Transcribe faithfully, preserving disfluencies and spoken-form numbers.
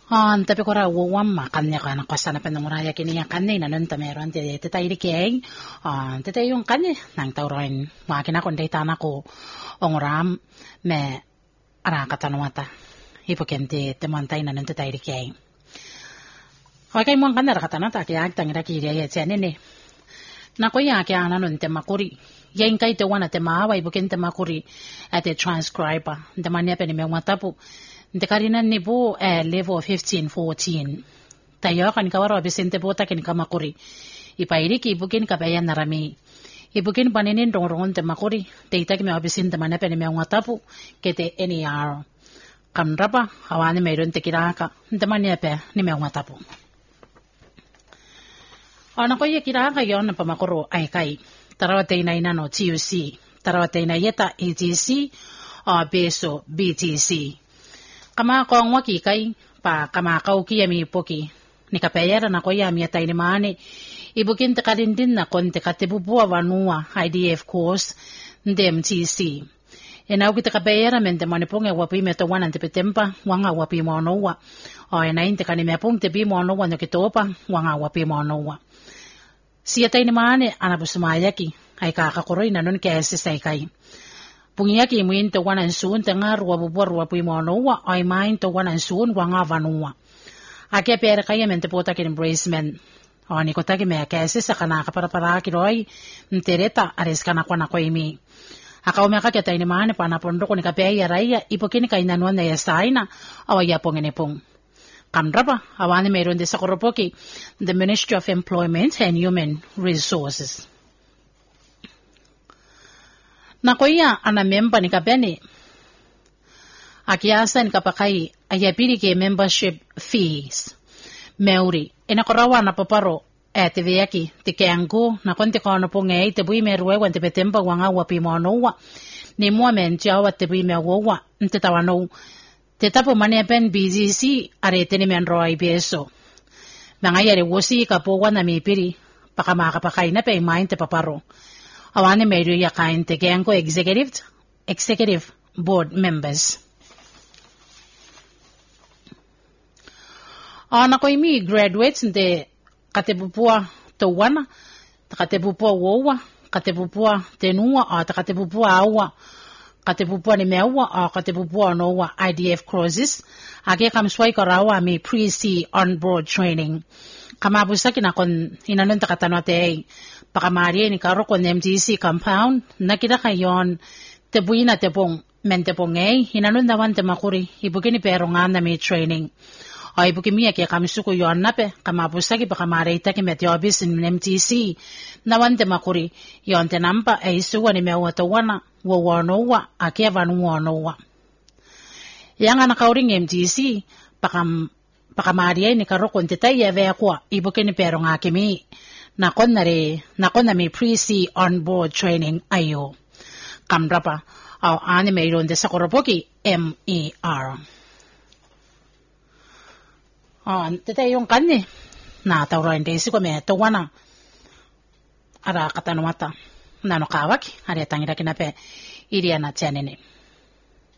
On tapi ko raw wamma kanya kana kwasana pa namuraya kini yang kanya na nun tameron te te tayo kay on te tayo yung kanya nang tawron makina kon data na ko ongram me ara katanwata hipokente te montay na nun te tayo kay okay mo kan ra katanata kaya tangira kiri ya tsene ne na ko ya kaya na nun te makuri yang kay te wana te maawa hipokente makuri ate transcriber te mania pe ni me watapu Nte karina ni po eh, level fifteen fourteen. Tayo kan kawaro bisente po ta kin kamakuri. Ipairi ki ibukin kabayan narami. Ibukin paninin rongongon te makuri. Te ita ki me bisente mana pe ni me ngatapu kete N E R. Kamrapa hawani mayroon te kiraka. Nte mania pe ni me ngatapu. Ana ko ye kiraka yon na pamakuro ay kay. Tarawate na ina no T U C. Tarawate na yeta A T C o beso B T C. Kama kong waki kay pa kama kauki yami poki ni kapayara na ko yami atay ni mani ibukin te kalindin na kon te katibubuwa wanua I D F course nde M T C ena uki te kapayara men te mani ponge wapi me to wana te petempa wanga wapi mo noa o ena inte kani me pong te bi mo noa no kitopa wanga wapi mo noa si atay ni mani anabusumayaki ay kakakoroy na nun kaya sisay kay Pungia ki muin to wana suun te nga ruwa bubor ruwa pui mo noa ay main to wana suun wa nga vanua. Ake pere kaya men te pota ki embracement. O ni kota ki me kese sa kana ka para para ki roi ntereta ares kana kwa na ko imi. Aka umeka ki tayo ni maane pa na pondo ko ni kapaya raya ipokini kay nanuan na yasaina awaya pong inipong. Kamdrapa awani mayroon de sa koropoki the Ministry of Employment and Human Resources. Nakoya ana member ni kapeni. Akiasa ni kapakai ayapiri ke membership fees. Meuri ina korawa na paparo e te veaki te keangu na konte kono ponge te bui me ruwe wante petempa wanga wapi mo noa. Ni mua men jawa te bui me wowa nte tawano. Te tapo mane pen B G C are teni men roa ibeso. Mangayari wosi kapowa na mipiri pakamakapakai na pe main te paparo. Awani mayro ya kain te gengo executive executive board members. Ana ko imi graduates de katebupua to wana, katebupua wowa, katebupua tenua, a katebupua awa, katebupua ni mewa, a katebupua noa I D F cruises. Age kam swai karawa mi pre-C on-board training. Kama busaki na kon inanun takatano te pakamari ni karo kon M T C compound nakita kayon te buina te pong men te pong ay hinanun naman te makuri ibukin ni pero nga na may training o ibukin miya kaya kami suko yon na pe kama busaki pakamari ita ki metiobis in M T C naman te makuri yon te nampa ay suwa ni mewa tawana wawanowa akia vanuwanowa yang anakauring M T C pakam pakamari ni karo kon titay eve akwa ibukin ni pero nga kimi nakon na re nakon na may pre-C on-board training ayo kamrapa au ani mayroon de sa koropoki M E R oh titay yung kanni na tawran de si ko me to wana ara katanumata nano kawak ari tangira kinape iriana tianene